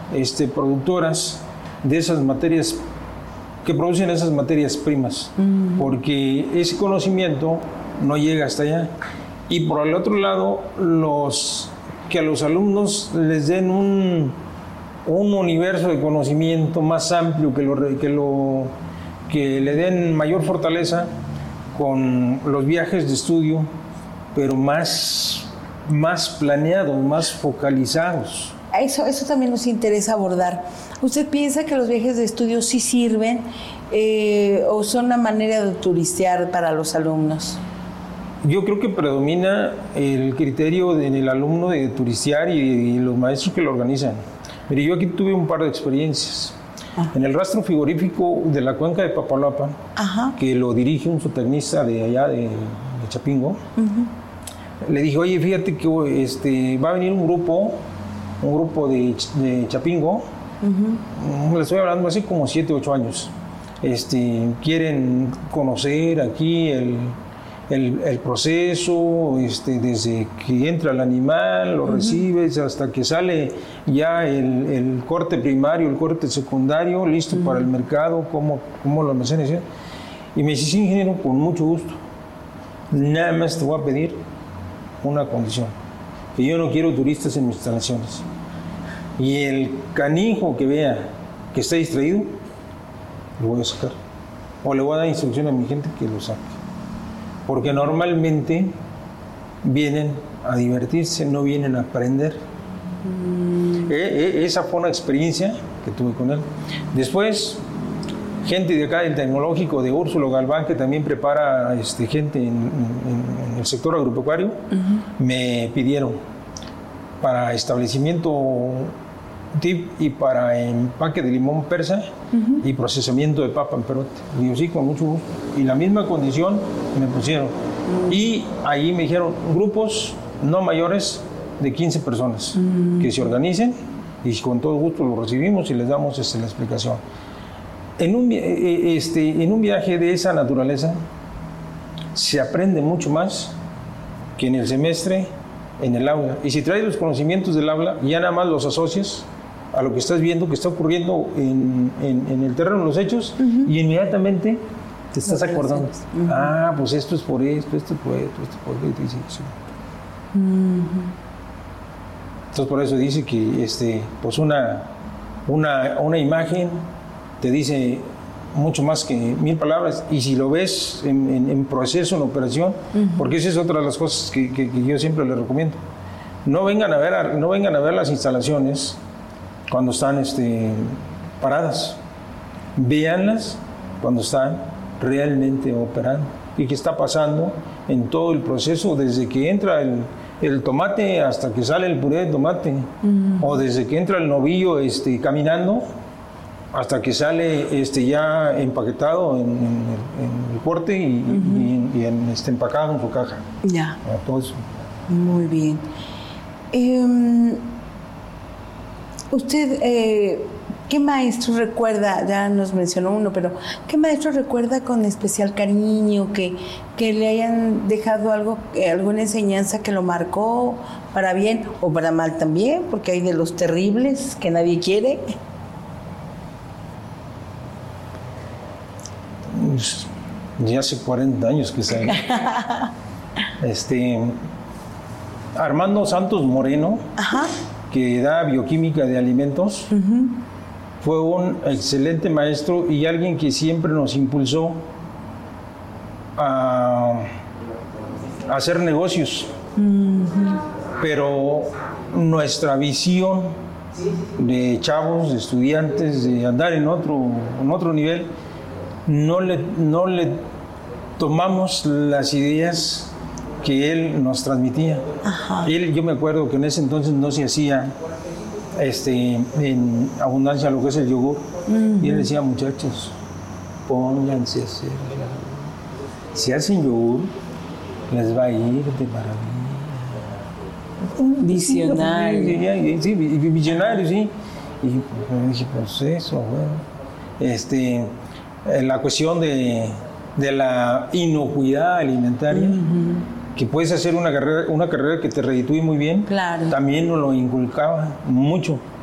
productoras de esas materias, que producen esas materias primas, porque ese conocimiento no llega hasta allá. Y por el otro lado, que a los alumnos les den un universo de conocimiento más amplio, que le den mayor fortaleza con los viajes de estudio, pero más planeados, más focalizados. Eso también nos interesa abordar. ¿Usted piensa que los viajes de estudio sí sirven o son una manera de turistear para los alumnos? Yo creo que predomina el criterio en el alumno de turistear y los maestros que lo organizan. Mire, yo aquí tuve un par de experiencias. En el rastro frigorífico de la cuenca de Papaloapan, que lo dirige un zootecnista de allá de Chapingo, le dije, oye, fíjate que va a venir un grupo de Chapingo, le estoy hablando hace como 7, 8 años. Quieren conocer aquí el proceso, desde que entra el animal, lo recibes, hasta que sale ya el corte primario, el corte secundario, listo para el mercado, cómo lo almacenas. Y me dice, sí, ingeniero, con mucho gusto. Nada más te voy a pedir una condición, que yo no quiero turistas en mis instalaciones. Y el canijo que vea que está distraído, lo voy a sacar. O le voy a dar instrucción a mi gente que lo saque. Porque normalmente vienen a divertirse, no vienen a aprender. Esa fue una experiencia que tuve con él. Después, gente de acá del Tecnológico, de Úrsulo Galván, que también prepara gente en el sector agropecuario, me pidieron para establecimiento tip y para empaque de limón persa y procesamiento de papa en perote. Digo, sí, con mucho gusto. Y la misma condición me pusieron. Y ahí me dijeron, grupos no mayores de 15 personas, que se organicen y con todo gusto los recibimos y les damos la explicación. En un viaje de esa naturaleza se aprende mucho más que en el semestre en el aula. Y si traes los conocimientos del aula, ya nada más los asocias a lo que estás viendo que está ocurriendo en el terreno, en los hechos, y inmediatamente te estás acordando. Pues esto es por esto, esto es por esto, esto es por esto. Sí. Entonces por eso dice que pues una imagen te dice mucho más que 1000 palabras, y si lo ves en proceso, en operación, porque esa es otra de las cosas que yo siempre les recomiendo. No vengan a ver las instalaciones cuando están paradas. Véanlas cuando están realmente operando y qué está pasando en todo el proceso, desde que entra el tomate hasta que sale el puré de tomate, o desde que entra el novillo caminando hasta que sale ya empaquetado en el corte y empacado en su caja. Ya. Todo eso. Muy bien. Usted, ¿qué maestro recuerda? Ya nos mencionó uno, pero ¿qué maestro recuerda con especial cariño, que le hayan dejado alguna enseñanza que lo marcó para bien o para mal también? Porque hay de los terribles que nadie quiere. Ya hace 40 años que sale. Armando Santos Moreno, que da bioquímica de alimentos, fue un excelente maestro y alguien que siempre nos impulsó a hacer negocios. Pero nuestra visión de chavos, de estudiantes, de andar en otro nivel, no le tomamos las ideas que él nos transmitía. Yo me acuerdo que en ese entonces no se hacía en abundancia lo que es el yogur. Y él decía, muchachos, pónganse a hacer. Si hacen yogur, les va a ir de maravilla. Visionario. Sí, visionario, sí. Y me dije, pues eso, bueno. La cuestión de la inocuidad alimentaria, que puedes hacer una carrera que te reditúe muy bien, claro. También nos lo inculcaba mucho.